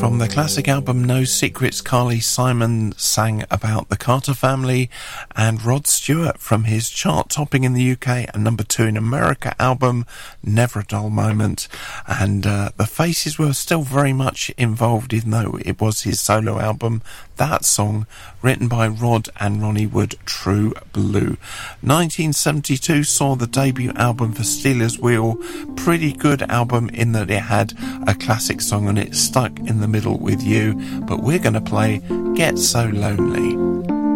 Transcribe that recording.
From the classic album No Secrets, Carly Simon sang about the Carter family, and Rod Stewart from his chart-topping in the UK and #2 in America album Never a Dull Moment. And the Faces were still very much involved, even though it was his solo album. That song, written by Rod and Ronnie Wood, True Blue. 1972 saw the debut album for Stealers Wheel. Pretty good album in that it had a classic song on it, Stuck in the Middle with You. But we're going to play Get So Lonely.